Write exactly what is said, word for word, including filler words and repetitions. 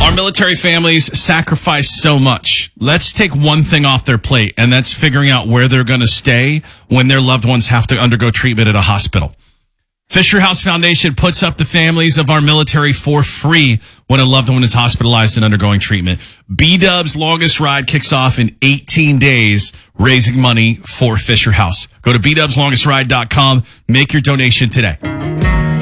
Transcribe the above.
Our military families sacrifice so much. Let's take one thing off their plate, and that's figuring out where they're going to stay when their loved ones have to undergo treatment at a hospital. Fisher House Foundation puts up the families of our military for free when a loved one is hospitalized and undergoing treatment. B-Dub's longest ride kicks off in eighteen days, raising money for Fisher House. Go to b dubs longest ride dot com. Make your donation today.